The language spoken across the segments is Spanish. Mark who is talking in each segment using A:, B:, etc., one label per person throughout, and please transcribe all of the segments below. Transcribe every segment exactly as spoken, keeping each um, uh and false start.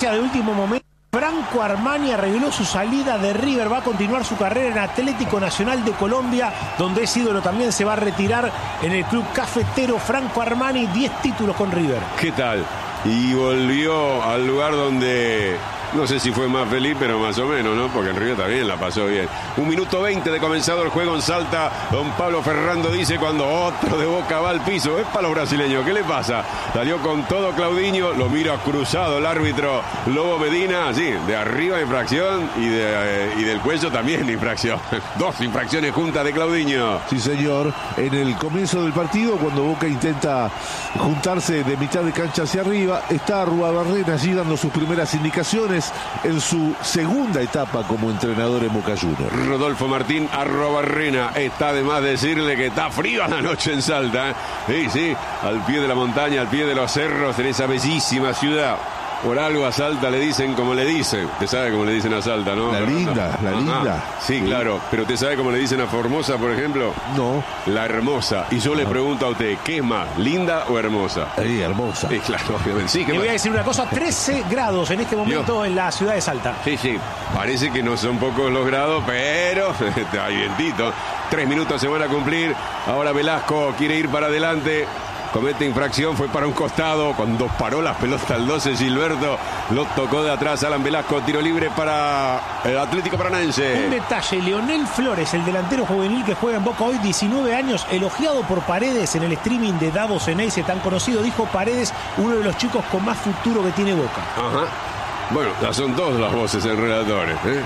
A: de último momento. Franco Armani arregló su salida de River, va a continuar su carrera en Atlético Nacional de Colombia, donde es ídolo, también se va a retirar en el club cafetero. Franco Armani, diez títulos con River.
B: ¿Qué tal? Y volvió al lugar donde... no sé si fue más feliz, pero más o menos, ¿no? Porque en Río también la pasó bien. Un minuto veinte de comenzado el juego en Salta. Don Pablo Ferrando dice cuando otro de Boca va al piso. Es para los brasileños, ¿qué le pasa? Salió con todo Claudinho, lo mira cruzado el árbitro Lobo Medina. Sí, de arriba infracción y, de, eh, y del cuello también infracción. Dos infracciones juntas de Claudinho.
C: Sí, señor. En el comienzo del partido, cuando Boca intenta juntarse de mitad de cancha hacia arriba, está Arruabarrena allí dando sus primeras indicaciones en su segunda etapa como entrenador en Boca Juniors.
B: Rodolfo Martín Arruabarrena, está de más decirle que está frío la noche en Salta, ¿eh? Sí, sí, al pie de la montaña, al pie de los cerros, en esa bellísima ciudad. Por algo a Salta le dicen como le dicen. Usted sabe cómo le dicen a Salta, ¿no?
C: La linda, la
B: Ajá.
C: linda.
B: Sí, sí, claro. Pero ¿usted sabe cómo le dicen a Formosa, por ejemplo?
C: No.
B: La hermosa. Y yo
C: no.
B: le pregunto a usted, ¿qué es más, linda o hermosa?
C: Sí, hermosa.
B: Sí, claro, obviamente. Sí,
A: Le voy a decir una cosa, trece grados en este momento Yo. en la ciudad de Salta.
B: Sí, sí. Parece que no son pocos los grados, pero hay vientito. Tres minutos se van a cumplir. Ahora Velasco quiere ir para adelante. Comete infracción, fue para un costado. Cuando paró las pelotas al doce, Gilberto lo tocó de atrás. Alan Velasco, tiro libre para el Atlético Paranaense.
A: Un detalle, Leonel Flores, el delantero juvenil que juega en Boca hoy, diecinueve años, elogiado por Paredes en el streaming de Davos Eneise, tan conocido, dijo Paredes, uno de los chicos con más futuro que tiene Boca.
B: Ajá. Bueno, ya son dos las voces en relatores, ¿eh?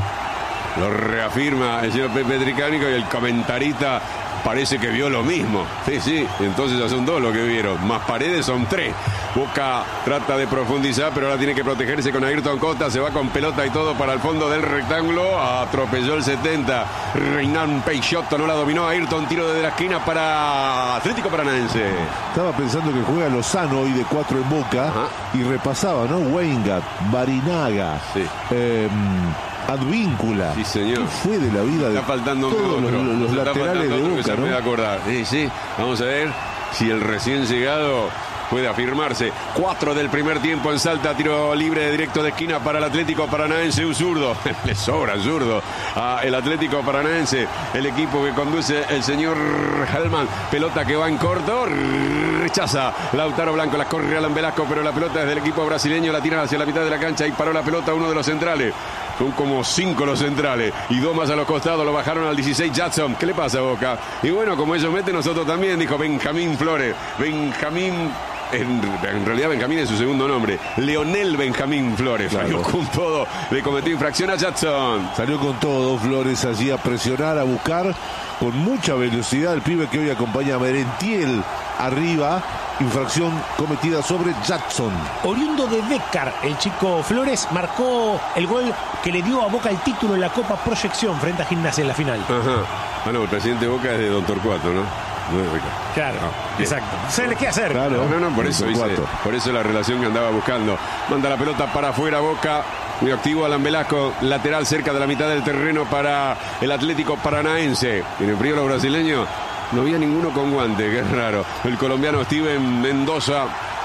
B: Lo reafirma el señor Pepe Tricánico y el comentarista parece que vio lo mismo. Sí, sí, entonces ya son dos los que vieron. Más Paredes son tres. Boca trata de profundizar, pero ahora tiene que protegerse con Ayrton Costa. Se va con pelota y todo para el fondo del rectángulo. Atropelló el setenta. Reynán Peixoto no la dominó. Ayrton, tiro desde la esquina para Atlético Paranaense.
C: Estaba pensando que juega Lozano hoy de cuatro en Boca. Ajá. Y repasaba, ¿no? Weingart, Barinaga. Sí. Eh, Advíncula.
B: Sí, señor.
C: ¿Qué fue de la vida de
B: está faltando
C: todos los, los laterales de Boca,
B: se
C: ¿no?
B: puede acordar. Sí, sí. Vamos a ver si el recién llegado puede afirmarse. Cuatro del primer tiempo en Salta. Tiro libre de directo de esquina para el Atlético Paranaense. Un zurdo. Le sobra un zurdo a el Atlético Paranaense. El equipo que conduce el señor Hellman. Pelota que va en corto. Rechaza Lautaro Blanco. La corre Alan Velasco, pero la pelota es del equipo brasileño. La tira hacia la mitad de la cancha y paró la pelota uno de los centrales. Son como cinco los centrales y dos más a los costados. Lo bajaron al dieciséis Jackson. ¿Qué le pasa a Boca? Y bueno, como ellos meten, nosotros también, dijo Benjamín Flores. Benjamín... En, en realidad Benjamín es su segundo nombre. Leonel Benjamín Flores. Claro. Salió con todo. Le cometió infracción a Jackson.
C: Salió con todo Flores allí a presionar, a buscar con mucha velocidad. El pibe que hoy acompaña a Merentiel arriba. Infracción cometida sobre Jackson.
A: Oriundo de Bécar, el chico Flores marcó el gol que le dio a Boca el título en la Copa Proyección frente a Gimnasia en la final.
B: Ajá. Bueno, el presidente de Boca es de Don Torcuato, ¿no? No es Ricardo.
A: Claro, ah, exacto. ¿Sabes qué hacer?
C: Claro.
B: No, no, por eso hice, por eso la relación que andaba buscando. Manda la pelota para afuera Boca. Muy activo Alan Velasco, lateral cerca de la mitad del terreno para el Atlético Paranaense. En el frío los brasileños no había ninguno con guante, que es raro. El colombiano Steven Mendoza,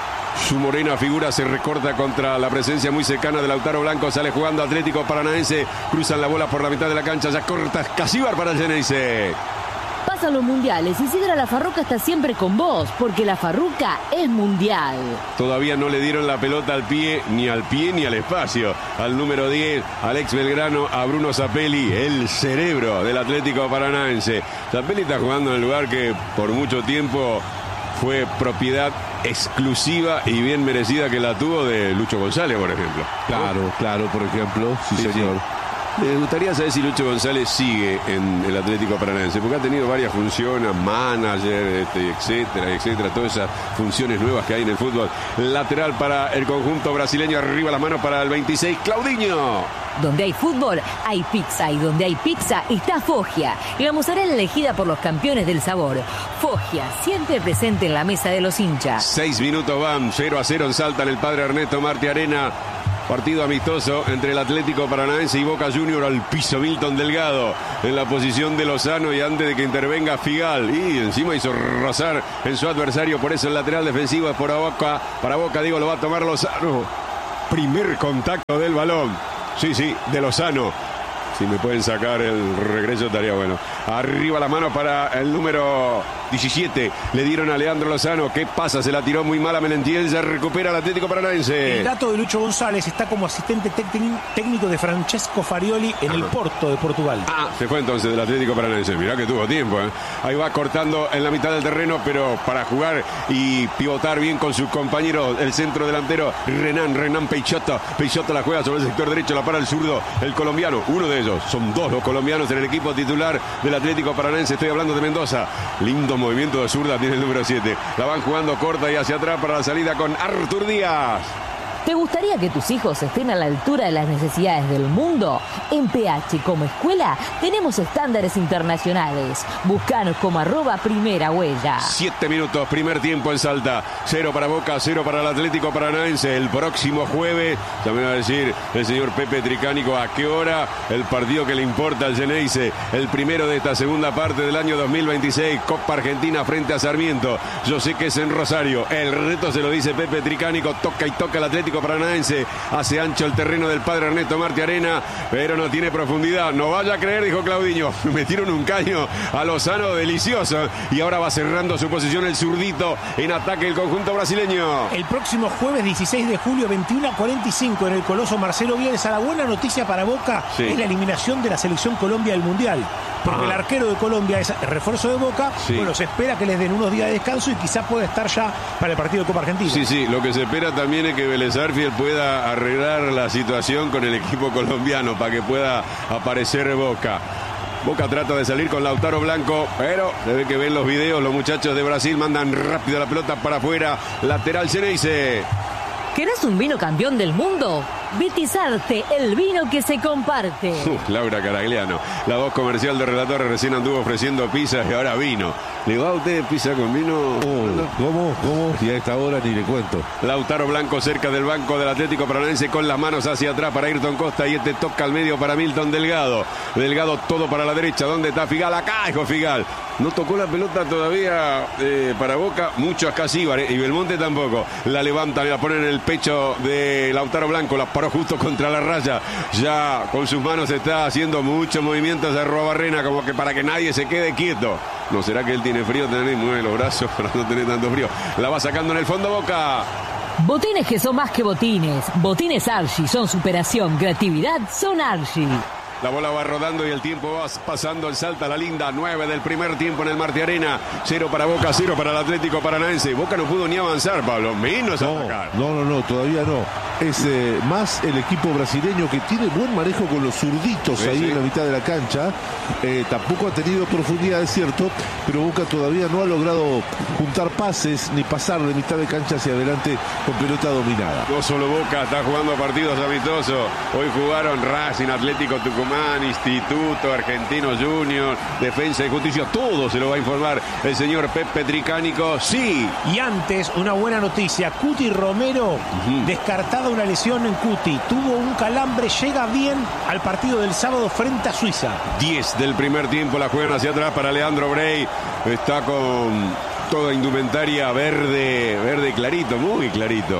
B: su morena figura se recorta contra la presencia muy cercana de Lautaro Blanco. Sale jugando Atlético Paranaense. Cruzan la bola por la mitad de la cancha. Ya corta Casíbar para el Geneise.
D: Pasa los mundiales. Isidra La Farruca está siempre con vos, porque La Farruca es mundial.
B: Todavía no le dieron la pelota al pie, ni al pie ni al espacio. Al número diez, Alex Belgrano, a Bruno Zapelli, el cerebro del Atlético Paranaense. Zapelli está jugando en el lugar que por mucho tiempo fue propiedad exclusiva y bien merecida que la tuvo de Lucho González, por ejemplo.
C: Claro, claro, por ejemplo. Sí, sí señor. Sí.
B: Me gustaría saber si Lucho González sigue en el Atlético Paranaense, porque ha tenido varias funciones, manager, este, etcétera, etcétera, todas esas funciones nuevas que hay en el fútbol. Lateral para el conjunto brasileño, arriba las manos para el veintiséis, Claudinho.
D: Donde hay fútbol, hay pizza, y donde hay pizza está Foggia, la mozzarella elegida por los campeones del sabor. Foggia, siempre presente en la mesa de los hinchas.
B: Seis minutos van, cero a cero en Salta en el Padre Ernesto Martí Arena. Partido amistoso entre el Atlético Paranaense y Boca Junior. Al piso Milton Delgado en la posición de Lozano y antes de que intervenga Figal. Y encima hizo rozar en su adversario. Por eso el lateral defensivo es por Boca. Para Boca, digo, lo va a tomar Lozano. Primer contacto del balón. Sí, sí, de Lozano. Si me pueden sacar el regreso estaría bueno. Arriba la mano para el número diecisiete. Le dieron a Leandro Lozano. ¿Qué pasa? Se la tiró muy mal a Melentiel. Se recupera el Atlético Paranaense.
A: El dato de Lucho González está como asistente técnico de Francesco Farioli en el Porto de Portugal.
B: Ah, se fue entonces del Atlético Paranaense. Mirá que tuvo tiempo, ¿eh? Ahí va cortando en la mitad del terreno, pero para jugar y pivotar bien con sus compañeros, el centro delantero Renan, Renan Peixoto. Peixoto la juega sobre el sector derecho, la para el zurdo, el colombiano, uno de ellos. Son dos los colombianos en el equipo titular del Atlético Paranaense. Estoy hablando de Mendoza. Lindo movimiento de zurda tiene el número siete. La van jugando corta y hacia atrás para la salida con Artur Díaz.
D: ¿Te gustaría que tus hijos estén a la altura de las necesidades del mundo? En P H como escuela tenemos estándares internacionales. Búscanos como arroba primera huella.
B: Siete minutos, primer tiempo en Salta. Cero para Boca, cero para el Atlético Paranaense. El próximo jueves, ya me va a decir el señor Pepe Tricánico a qué hora el partido que le importa al Geneise. El primero de esta segunda parte del año dos mil veintiséis. Copa Argentina frente a Sarmiento. Yo sé que es en Rosario. El reto se lo dice Pepe Tricánico. Toca y toca el Atlético Paranaense, hace ancho el terreno del padre Ernesto Martí Arena, pero no tiene profundidad. No vaya a creer, dijo Claudinho. Metieron un caño a Lozano delicioso y ahora va cerrando su posición el zurdito en ataque el conjunto brasileño.
A: El próximo jueves dieciséis de julio, veintiuno a cuarenta y cinco en el Coloso Marcelo Bielsa. La buena noticia para Boca sí. es la eliminación de la selección Colombia del Mundial. Porque ah. el arquero de Colombia es refuerzo de Boca. Sí. Bueno, se espera que les den unos días de descanso y quizás pueda estar ya para el partido de Copa Argentina.
B: Sí, sí, lo que se espera también es que Vélez Arfield pueda arreglar la situación con el equipo colombiano para que pueda aparecer Boca. Boca trata de salir con Lautaro Blanco, pero se ve que ven los videos, los muchachos de Brasil mandan rápido la pelota para afuera. Lateral Geneise.
D: ¿Querés un vino campeón del mundo? Vitizarte, el vino que se comparte.
B: Uh, Laura Caragliano, la voz comercial de Relatores, recién anduvo ofreciendo pizzas y ahora vino. ¿Le va a usted pizza con vino?
C: Oh, ¿Cómo? ¿Cómo? Y a esta hora ni le cuento.
B: Lautaro Blanco cerca del banco del Atlético Paranaense con las manos hacia atrás para Ayrton Costa y este toca al medio para Milton Delgado. Delgado todo para la derecha. ¿Dónde está Figal? Acá, hijo Figal. No tocó la pelota todavía eh, para Boca. Mucho acá sí, y Belmonte tampoco. La levanta, la pone en el pecho de Lautaro Blanco. La paró justo contra la raya. Ya con sus manos está haciendo muchos movimientos de Arruabarrena, como que para que nadie se quede quieto. ¿No será que él tiene frío? Tener mueve los brazos para no tener tanto frío. La va sacando en el fondo Boca.
D: Botines que son más que botines. Botines Archie son superación. Creatividad son Archie.
B: La bola va rodando y el tiempo va pasando. El Salta la linda. nueve del primer tiempo en el Martí Arena. Cero para Boca, cero para el Atlético Paranaense. Boca no pudo ni avanzar, Pablo. Menos
C: no,
B: atacar.
C: No, no, no, todavía no. Es eh, más el equipo brasileño que tiene buen manejo con los zurditos sí, ahí sí. en la mitad de la cancha. Eh, tampoco ha tenido profundidad, es cierto, pero Boca todavía no ha logrado juntar pases ni pasar de mitad de cancha hacia adelante con pelota dominada.
B: No solo Boca está jugando partidos amistosos. Hoy jugaron Racing, Atlético Tucumán, Instituto, Argentino Junior, Defensa y Justicia. Todo se lo va a informar el señor Pepe Tricánico. Sí.
A: Y antes, una buena noticia. Cuti Romero, uh-huh. descartada una lesión en Cuti. Tuvo un calambre, llega bien al partido del sábado frente a Suiza.
B: diez del primer tiempo, la juegan hacia atrás para Leandro Brey. Está con toda indumentaria verde, verde clarito, muy clarito.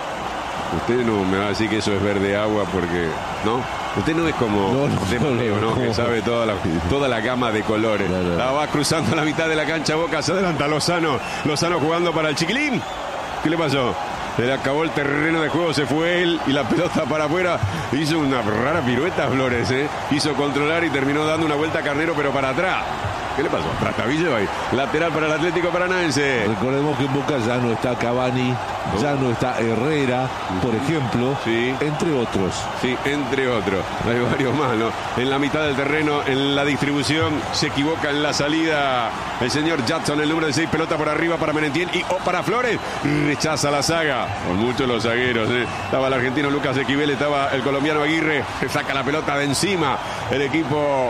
B: Usted no me va a decir que eso es verde agua porque, ¿no? Usted no es como
C: no, no,
B: Demoneo, ¿no?
C: no, no.
B: Que sabe toda la, toda la gama de colores. No, no. La va cruzando la mitad de la cancha Boca, se adelanta Lozano. Lozano jugando para el Chiquilín. ¿Qué le pasó? Se le acabó el terreno de juego, se fue él y la pelota para afuera. Hizo una rara pirueta Flores, ¿eh? Hizo controlar y terminó dando una vuelta a Carnero, pero para atrás. ¿Qué le pasó? Trastabillo ahí. Lateral para el Atlético Paranaense.
C: Recordemos que en Boca ya no está Cavani, ¿no? Ya no está Herrera, por ejemplo,
B: sí.
C: entre otros.
B: Sí, entre otros. Hay varios más, ¿no? En la mitad del terreno, en la distribución, se equivoca en la salida el señor Jackson, el número de seis, pelota por arriba para Merentiel y oh, para Flores. Rechaza la saga. Con muchos los zagueros, ¿eh? Estaba el argentino Lucas Esquivel, estaba el colombiano Aguirre. Se saca la pelota de encima el equipo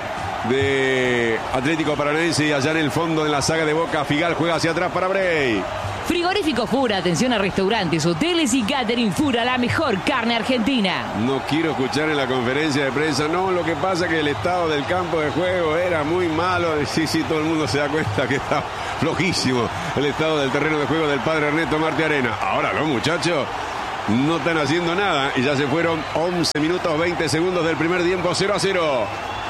B: de Atlético Paranaense y allá en el fondo de la saga de Boca, Figal juega hacia atrás para Brey.
D: Frigorífico Fura, atención a restaurantes, hoteles y catering Fura, la mejor carne argentina.
B: No quiero escuchar en la conferencia de prensa, no, lo que pasa es que el estado del campo de juego era muy malo. Sí, sí, todo el mundo se da cuenta que está flojísimo el estado del terreno de juego del padre Ernesto Martí Arena. Ahora los muchachos no están haciendo nada y ya se fueron once minutos veinte segundos del primer tiempo, cero a cero.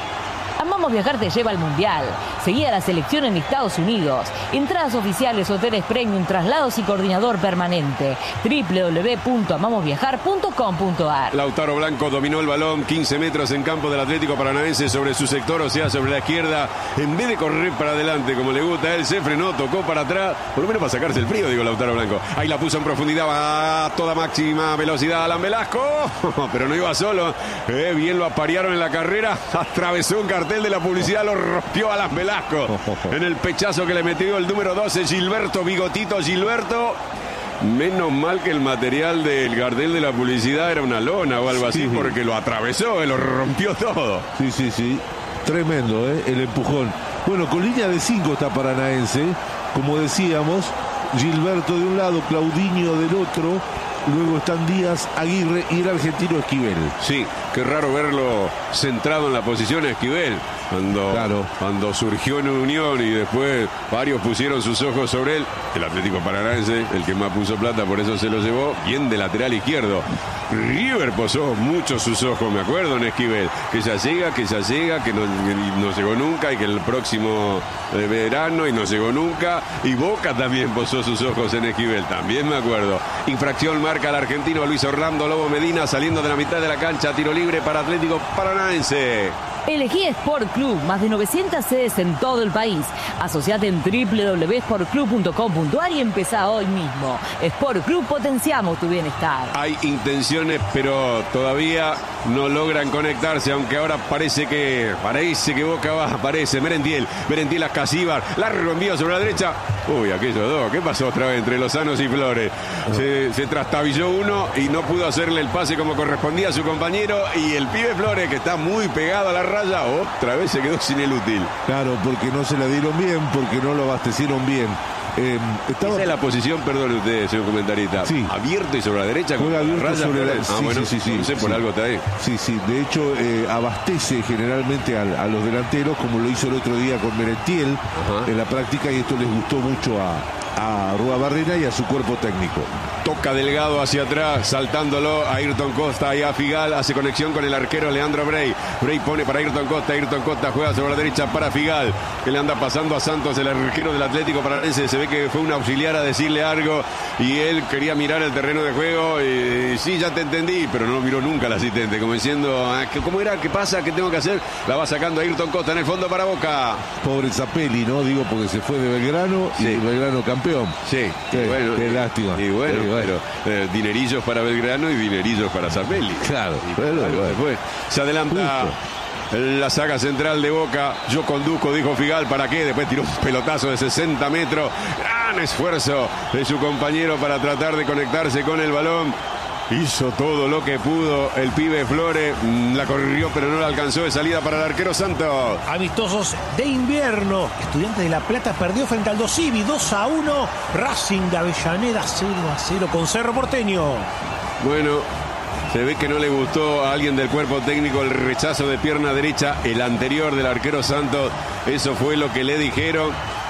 D: Amamos Viajar te lleva al Mundial. Seguí a la selección en Estados Unidos. Entradas oficiales, hoteles premium, traslados y coordinador permanente. doble u doble u doble u punto amamos viajar punto com punto a r.
B: Lautaro Blanco dominó el balón quince metros en campo del Atlético Paranaense sobre su sector, o sea, sobre la izquierda. En vez de correr para adelante como le gusta a él, se frenó, tocó para atrás, por lo menos para sacarse el frío, digo Lautaro Blanco. Ahí la puso en profundidad, va a toda máxima velocidad Alan Velasco, pero no iba solo. Eh, bien lo aparearon en la carrera, atravesó un cartel de la publicidad, lo rompió Alan Velasco en el pechazo que le metió el número doce, Gilberto Bigotito Gilberto. Menos mal que el material del cartel de la publicidad era una lona o algo así, sí, porque lo atravesó, lo rompió todo.
C: Sí, sí, sí. Tremendo, ¿eh? El empujón. Bueno, con línea de cinco está Paranaense. Como decíamos, Gilberto de un lado, Claudinho del otro. Luego están Díaz, Aguirre y el argentino Esquivel.
B: Sí, qué raro verlo centrado en la posición Esquivel. Cuando,
C: claro.
B: cuando surgió en Unión y después varios pusieron sus ojos sobre él. El Atlético Paranaense, el que más puso plata, por eso se lo llevó. Bien de lateral izquierdo. River posó mucho sus ojos, me acuerdo, en Esquivel. Que ya llega, que ya llega, que no, que no llegó nunca y que el próximo eh, verano y no llegó nunca. Y Boca también posó sus ojos en Esquivel, también me acuerdo. Infracción marca al argentino Luis Orlando Lobo Medina saliendo de la mitad de la cancha. Tiro libre para Atlético Paranaense.
D: Elegí Sport Club, más de novecientas sedes en todo el país. Asociate en doble u doble u doble u punto sport club punto com punto a r y empezá hoy mismo. Sport Club, potenciamos tu bienestar.
B: Hay intenciones, pero todavía no logran conectarse, aunque ahora parece que parece que Boca va, parece. Merentiel, Merentiel a Casíbar, largo envío sobre la derecha. Uy, aquellos dos, ¿qué pasó otra vez entre Lozanos y Flores? Se, se trastabilló uno y no pudo hacerle el pase como correspondía a su compañero, y el pibe Flores, que está muy pegado a la raya, otra vez se quedó sin el útil.
C: Claro, porque no se la dieron bien, porque no lo abastecieron bien. Eh, estaba...
B: Esa es la posición, perdón usted, señor comentarista.
C: Sí.
B: Abierto y sobre la derecha.
C: Juega
B: con
C: abierto
B: la raya,
C: sobre la...
B: Ah,
C: sí,
B: bueno,
C: sí, sí, sí,
B: no sé, por
C: sí.
B: algo está ahí.
C: Sí, sí. De hecho, eh, abastece generalmente a, a los delanteros, como lo hizo el otro día con Merentiel. Ajá. En la práctica, y esto les gustó mucho a, a Rúa Barrena y a su cuerpo técnico.
B: Toca Delgado hacia atrás, saltándolo a Ayrton Costa y a Figal, hace conexión con el arquero Leandro Brey. Brey pone para Ayrton Costa, Ayrton Costa juega sobre la derecha para Figal, que le anda pasando a Santos, el arquero del Atlético Paranaense. Se ve que fue un auxiliar a decirle algo y él quería mirar el terreno de juego y, y sí, ya te entendí, pero no miró nunca al asistente, como diciendo, ah, ¿cómo era? ¿Qué pasa? ¿Qué tengo que hacer? La va sacando Ayrton Costa en el fondo para Boca.
C: Pobre Zapelli, ¿no? Digo, porque se fue de Belgrano, sí, y Belgrano campeón.
B: Sí,
C: qué,
B: bueno,
C: qué lástima.
B: Y bueno,
C: sí, bueno.
B: pero eh, dinerillos para Belgrano y dinerillos para Zapelli.
C: Claro,
B: y,
C: pero,
B: claro,
C: bueno.
B: Después se adelanta Justo. La saga central de Boca. Yo conduzco, dijo Figal, ¿para qué? Después tiró un pelotazo de sesenta metros. Gran esfuerzo de su compañero para tratar de conectarse con el balón. Hizo todo lo que pudo el pibe Flores, la corrió pero no la alcanzó, de salida para el arquero Santos.
A: Amistosos de invierno. Estudiantes de La Plata perdió frente al Dosivi dos a uno. Racing de Avellaneda cero a cero con Cerro Porteño.
B: Bueno, se ve que no le gustó a alguien del cuerpo técnico el rechazo de pierna derecha, el anterior del arquero Santos. Eso fue lo que le dijeron.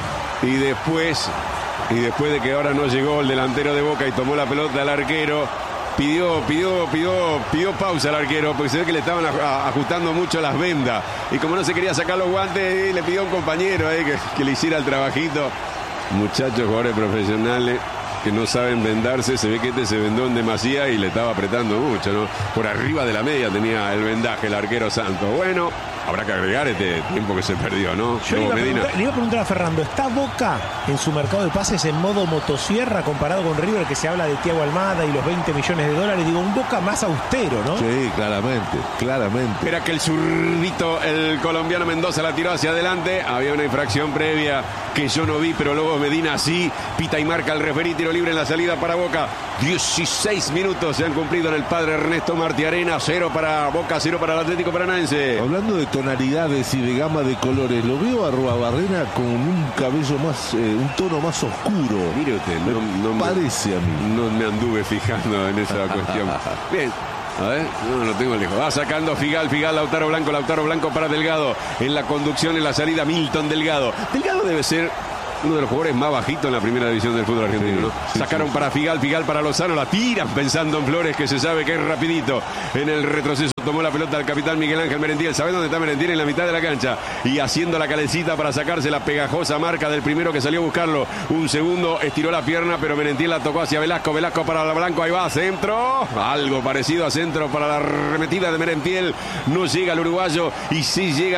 B: Y después, y después de que ahora no llegó el delantero de Boca y tomó la pelota al arquero, Pidió, pidió, pidió, pidió pausa al arquero porque se ve que le estaban ajustando mucho las vendas. Y como no se quería sacar los guantes, le pidió a un compañero eh, que, que le hiciera el trabajito. Muchachos, jugadores profesionales que no saben vendarse. Se ve que este se vendó en demasía y le estaba apretando mucho, ¿no? Por arriba de la media tenía el vendaje el arquero Santos. Bueno, habrá que agregar este tiempo que se perdió, ¿no?
A: Yo le iba, le iba a preguntar a Fernando, ¿está Boca en su mercado de pases en modo motosierra comparado con River, que se habla de Thiago Almada y los veinte millones de dólares? Digo, un Boca más austero, ¿no?
C: Sí, claramente, claramente.
B: Espera que el zurdito, el colombiano Mendoza, la tiró hacia adelante. Había una infracción previa que yo no vi, pero luego Medina sí. Pita y marca el referí, tiro libre en la salida para Boca. dieciséis minutos se han cumplido en el Padre Ernesto Martiarena. Cero para Boca, cero para el Atlético Paranaense.
C: Hablando de tonalidades y de gama de colores, lo veo a Ruabarrena con un cabello más, eh, un tono más oscuro.
B: Mire usted, no, no
C: parece
B: me,
C: a mí.
B: No me anduve fijando en esa cuestión. Bien. A ver, no lo tengo lejos. Va sacando Figal, Figal, Lautaro Blanco, Lautaro Blanco para Delgado. En la conducción, en la salida, Milton Delgado. Delgado debe ser uno de los jugadores más bajitos en la primera división del fútbol argentino, ¿no? Sí, Sacaron sí. para Figal, Figal para Lozano, la tiran pensando en Flores, que se sabe que es rapidito. En el retroceso tomó la pelota el capitán Miguel Ángel Merentiel. ¿Sabe dónde está Merentiel? En la mitad de la cancha. Y haciendo la calecita para sacarse la pegajosa marca del primero que salió a buscarlo. Un segundo, estiró la pierna, pero Merentiel la tocó hacia Velasco. Velasco para la Blanco, ahí va, centro. Algo parecido a centro para la arremetida de Merentiel. No llega el uruguayo y sí llega